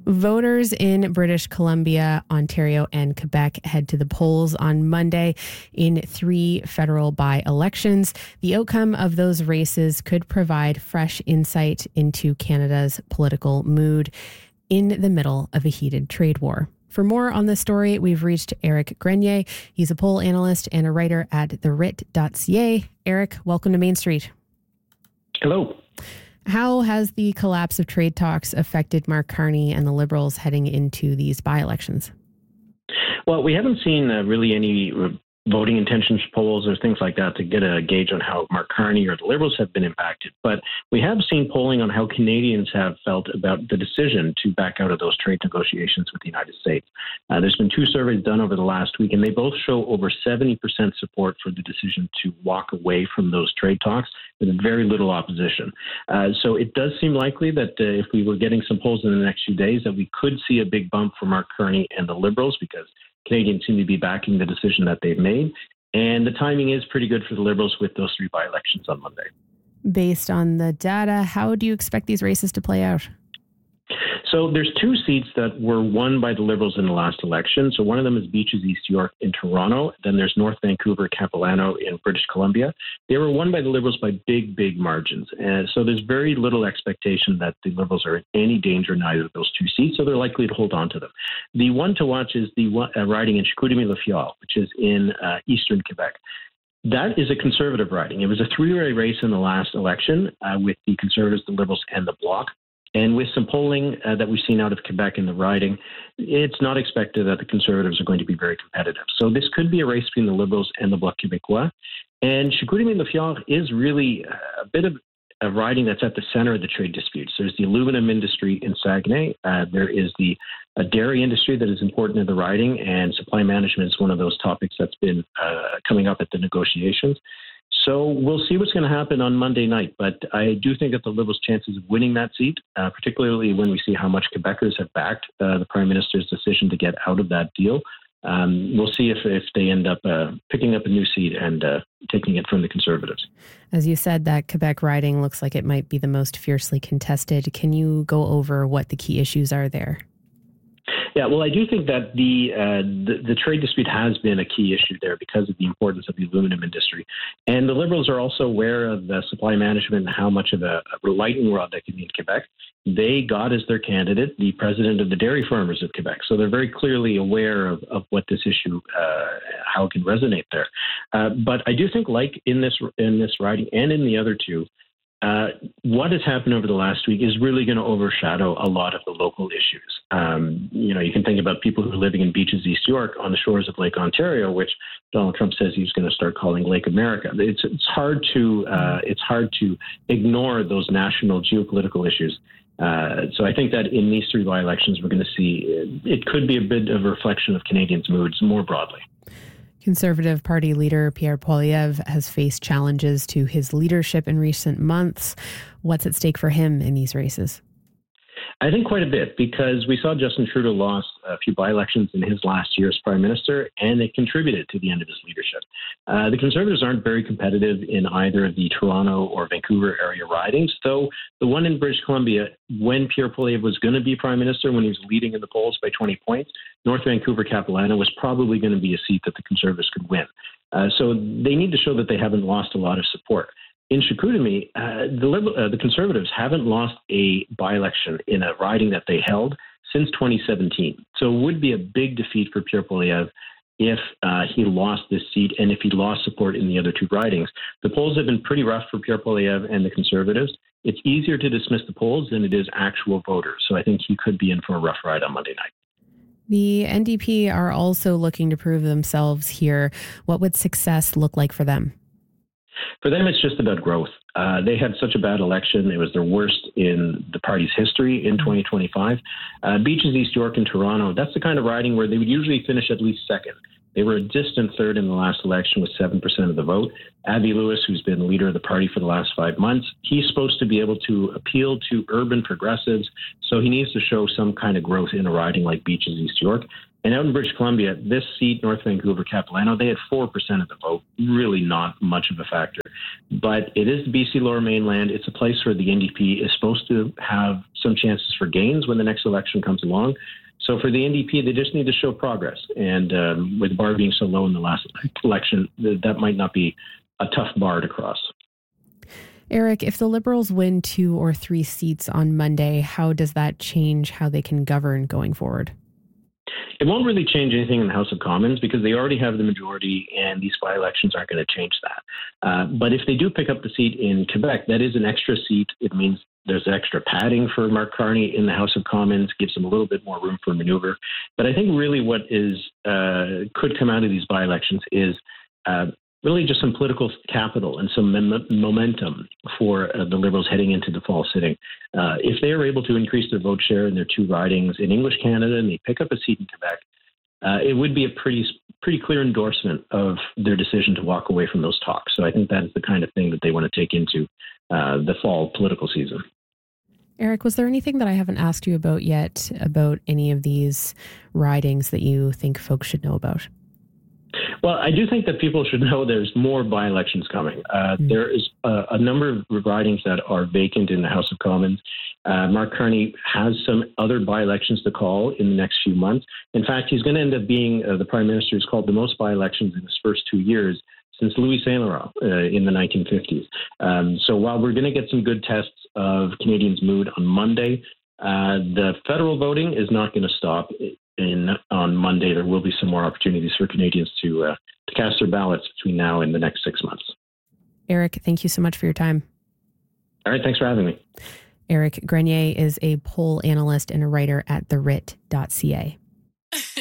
Voters in British Columbia, Ontario, and Quebec head to the polls on Monday in 3 federal by-elections. The outcome of those races could provide fresh insight into Canada's political mood in the middle of a heated trade war. For more on this story, we've reached Eric Grenier. He's a poll analyst and a writer at theWrit.ca. Eric, welcome to Main Street. Hello. How has the collapse of trade talks affected Mark Carney and the Liberals heading into these by-elections? Well, we haven't seen really any voting intentions polls or things like that to get a gauge on how Mark Carney or the Liberals have been impacted. But we have seen polling on how Canadians have felt about the decision to back out of those trade negotiations with the United States. There's been 2 surveys done over the last week, and they both show over 70% support for the decision to walk away from those trade talks with very little opposition. So it does seem likely that if we were getting some polls in the next few days, that we could see a big bump for Mark Carney and the Liberals, because Canadians seem to be backing the decision that they've made. And the timing is pretty good for the Liberals with those 3 by-elections on Monday. Based on the data, how do you expect these races to play out? So there's 2 seats that were won by the Liberals in the last election. So one of them is Beaches East York in Toronto. Then there's North Vancouver, Capilano in British Columbia. They were won by the Liberals by big margins. And so there's very little expectation that the Liberals are in any danger in either of those 2 seats, so they're likely to hold on to them. The one to watch is the riding in Chicoutimi-Le Fjord, which is in eastern Quebec. That is a Conservative riding. It was a 3-way race in the last election with the Conservatives, the Liberals, and the Bloc. And with some polling that we've seen out of Quebec in the riding, it's not expected that the Conservatives are going to be very competitive. So this could be a race between the Liberals and the Bloc Québécois. And Chicoutimi-Le Fjord is really a bit of a riding that's at the center of the trade disputes. There's the aluminum industry in Saguenay. There is the dairy industry that is important in the riding, and supply management is one of those topics that's been coming up at the negotiations. So we'll see what's going to happen on Monday night. But I do think that the Liberals' chances of winning that seat, particularly when we see how much Quebecers have backed the Prime Minister's decision to get out of that deal, we'll see if they end up picking up a new seat and taking it from the Conservatives. As you said, that Quebec riding looks like it might be the most fiercely contested. Can you go over what the key issues are there? Yeah, well, I do think that the trade dispute has been a key issue there because of the importance of the aluminum industry. And the Liberals are also aware of the supply management and how much of a lightning rod that can be in Quebec. They got as their candidate the president of the dairy farmers of Quebec. So they're very clearly aware of what this issue, how it can resonate there. But I do think, like in this riding and in the other 2, what has happened over the last week is really going to overshadow a lot of the local issues. You can think about people who are living in Beaches East York on the shores of Lake Ontario, which Donald Trump says he's going to start calling Lake America. It's hard to ignore those national geopolitical issues. So I think that in these 3 by-elections, we're going to see it could be a bit of a reflection of Canadians' moods more broadly. Conservative Party leader Pierre Poilievre has faced challenges to his leadership in recent months. What's at stake for him in these races? I think quite a bit, because we saw Justin Trudeau lost a few by-elections in his last year as Prime Minister, and it contributed to the end of his leadership. The Conservatives aren't very competitive in either the Toronto or Vancouver area ridings, though the one in British Columbia, when Pierre Poilievre was going to be Prime Minister, when he was leading in the polls by 20 points, North Vancouver Capilano was probably going to be a seat that the Conservatives could win. So they need to show that they haven't lost a lot of support. In Chicoutimi, the Conservatives haven't lost a by-election in a riding that they held since 2017. So it would be a big defeat for Pierre Poilievre if he lost this seat and if he lost support in the other 2 ridings. The polls have been pretty rough for Pierre Poilievre and the Conservatives. It's easier to dismiss the polls than it is actual voters. So I think he could be in for a rough ride on Monday night. The NDP are also looking to prove themselves here. What would success look like for them? For them, it's just about growth. They had such a bad election. It was their worst in the party's history in 2025. Beaches East York and Toronto, that's the kind of riding where they would usually finish at least second. They were a distant third in the last election with 7% of the vote. Avi Lewis, who's been leader of the party for the last 5 months, he's supposed to be able to appeal to urban progressives. So he needs to show some kind of growth in a riding like Beaches East York. And out in British Columbia, this seat, North Vancouver, Capilano, they had 4% of the vote. Really not much of a factor. But it is the BC Lower Mainland. It's a place where the NDP is supposed to have some chances for gains when the next election comes along. So for the NDP, they just need to show progress. And with Barr being so low in the last election, that might not be a tough bar to cross. Eric, if the Liberals win 2 or 3 seats on Monday, how does that change how they can govern going forward? It won't really change anything in the House of Commons because they already have the majority and these by-elections aren't going to change that. But if they do pick up the seat in Quebec, that is an extra seat. It means there's extra padding for Mark Carney in the House of Commons, gives them a little bit more room for maneuver. But I think really what could come out of these by-elections is really just some political capital and some momentum for the Liberals heading into the fall sitting. If they are able to increase their vote share in their 2 ridings in English Canada and they pick up a seat in Quebec, it would be a pretty clear endorsement of their decision to walk away from those talks. So I think that is the kind of thing that they want to take into the fall political season. Eric, was there anything that I haven't asked you about yet about any of these ridings that you think folks should know about? Well, I do think that people should know there's more by-elections coming. There is a number of ridings that are vacant in the House of Commons. Mark Carney has some other by-elections to call in the next few months. In fact, he's going to end up being the Prime Minister who's called the most by-elections in his first 2 years since Louis Saint Laurent in the 1950s. So while we're going to get some good tests of Canadians' mood on Monday, the federal voting is not going to stop. On Monday, there will be some more opportunities for Canadians to cast their ballots between now and the next 6 months. Eric, thank you so much for your time. All right, thanks for having me. Eric Grenier is a poll analyst and a writer at TheWrit.ca.